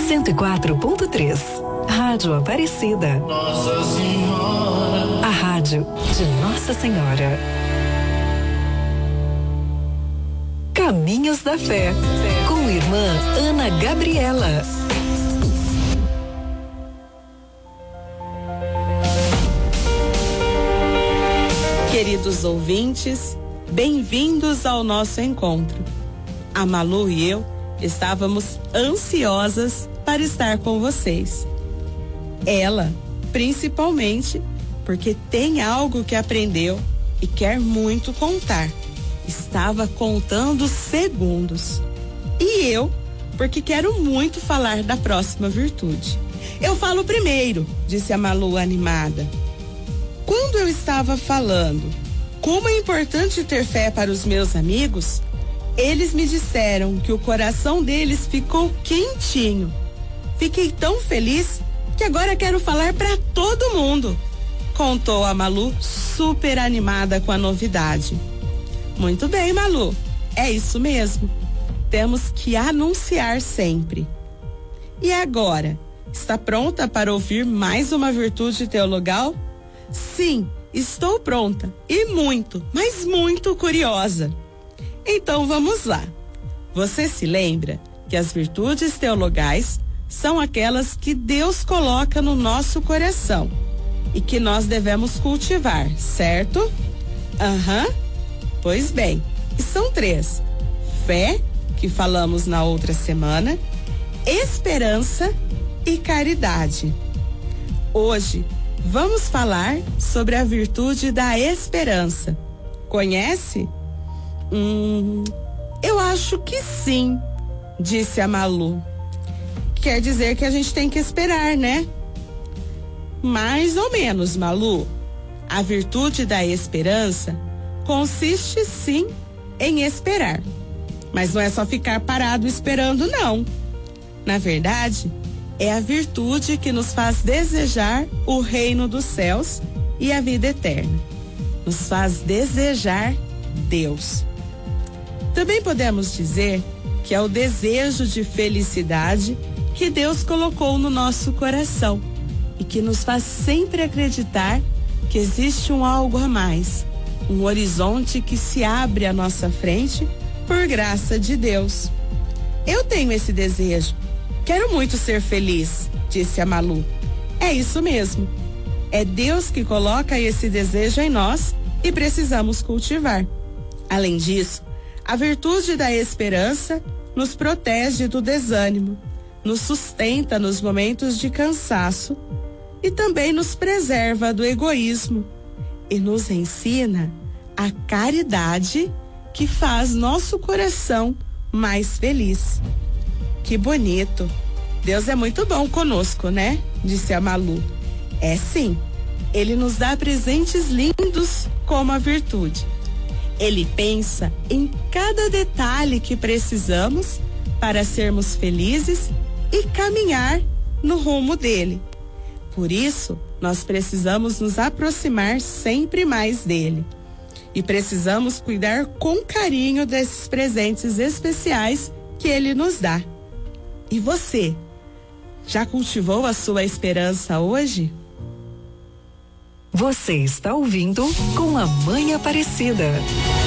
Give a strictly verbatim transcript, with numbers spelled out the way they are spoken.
cento e quatro ponto três. Rádio Aparecida. Nossa Senhora. A rádio de Nossa Senhora. Caminhos da Fé. Com irmã Ana Gabriela. Queridos ouvintes, bem-vindos ao nosso encontro. A Malu e eu estávamos ansiosas para estar com vocês. Ela, principalmente, porque tem algo que aprendeu e quer muito contar. Estava contando segundos. E eu, porque quero muito falar da próxima virtude. Eu falo primeiro, disse a Malu animada. Quando eu estava falando como é importante ter fé para os meus amigos, eles me disseram que o coração deles ficou quentinho. Fiquei tão feliz que agora quero falar para todo mundo, contou a Malu, super animada com a novidade. Muito bem, Malu, é isso mesmo. Temos que anunciar sempre. E agora, está pronta para ouvir mais uma virtude teologal? Sim, estou pronta e muito, mas muito curiosa. Então vamos lá. Você se lembra que as virtudes teologais são aquelas que Deus coloca no nosso coração e que nós devemos cultivar, certo? Aham. Uhum. Pois bem, e são três: fé, que falamos na outra semana, esperança e caridade. Hoje vamos falar sobre a virtude da esperança. Conhece? Hum, eu acho que sim, disse a Malu. Quer dizer que a gente tem que esperar, né? Mais ou menos, Malu. A virtude da esperança consiste sim em esperar. Mas não é só ficar parado esperando, não. Na verdade, é a virtude que nos faz desejar o reino dos céus e a vida eterna. Nos faz desejar Deus. Também podemos dizer que é o desejo de felicidade que Deus colocou no nosso coração e que nos faz sempre acreditar que existe um algo a mais, um horizonte que se abre à nossa frente por graça de Deus. Eu tenho esse desejo. Quero muito ser feliz, disse a Malu. É isso mesmo. É Deus que coloca esse desejo em nós e precisamos cultivar. Além disso, a virtude da esperança nos protege do desânimo, nos sustenta nos momentos de cansaço e também nos preserva do egoísmo e nos ensina a caridade que faz nosso coração mais feliz. Que bonito! Deus é muito bom conosco, né? Disse a Malu. É sim, Ele nos dá presentes lindos como a virtude. Ele pensa em cada detalhe que precisamos para sermos felizes e caminhar no rumo dele. Por isso, nós precisamos nos aproximar sempre mais dele. E precisamos cuidar com carinho desses presentes especiais que ele nos dá. E você, já cultivou a sua esperança hoje? Você está ouvindo Com a Mãe Aparecida.